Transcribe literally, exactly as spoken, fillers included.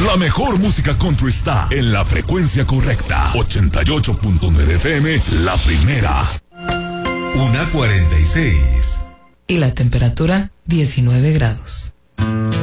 La mejor música country está en la frecuencia correcta. ochenta y ocho punto nueve F M, la primera. Una cuarenta y seis. Y la temperatura, diecinueve grados.